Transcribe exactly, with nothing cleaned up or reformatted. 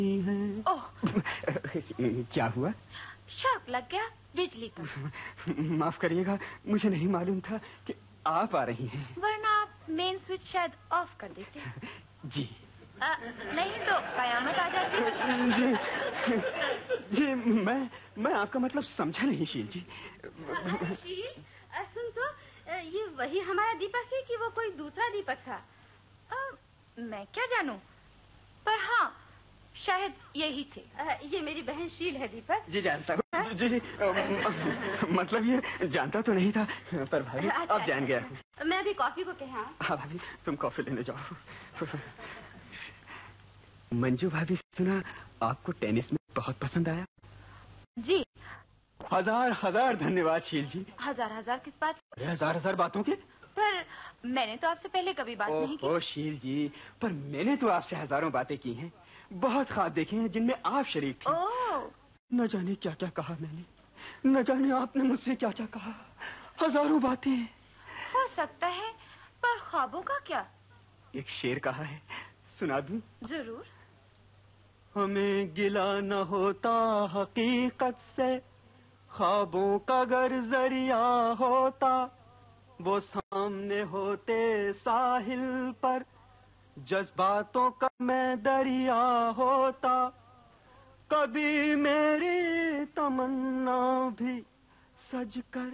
हैं। ओह, क्या हुआ? शॉक लग गया बिजली का। माफ करिएगा, मुझे नहीं मालूम था कि आप आ रही हैं। वरना आप मेन स्विच शायद ऑफ कर देते। जी। आ, नहीं तो कयामत आ जाती। जी जी, मैं मैं आपका मतलब समझा नहीं शील जी। शील, सुन तो, ये वही हमारा दीपक है कि वो कोई दूसरा दीपक था? आ, मैं क्या जानूं, पर हाँ शायद यही थे। आ, ये मेरी बहन शील है दीपक। जी जानता हूँ। जी जी, मतलब ये जानता तो नहीं था, पर भाभी अच्छा, अब जान गया। मैं अभी कॉफी को कहा। हाँ भाभी, तुम कॉफी लेने जाओ। मंजू भाभी, सुना आपको टेनिस में बहुत पसंद आया? जी। हजार हजार धन्यवाद शील जी। हजार हजार किस बात? हजार हजार बातों के। पर मैंने तो आपसे पहले कभी बात नहीं की। ओ शील जी, पर मैंने तो आपसे हजारों बातें की हैं। बहुत ख्वाब देखे हैं जिनमें आप शरीक थी। ओह। न जाने क्या क्या कहा मैंने, न जाने आपने मुझसे क्या क्या कहा। हजारों बातें। हो सकता है, पर ख्वाबों का क्या? एक शेर कहा है, सुना दूं? जरूर। हमें गिला न होता हकीकत से, ख्वाबों का गर जरिया होता, वो सामने होते साहिल पर, जज्बातों का मैं दरिया होता। कभी मेरी तमन्ना भी सज कर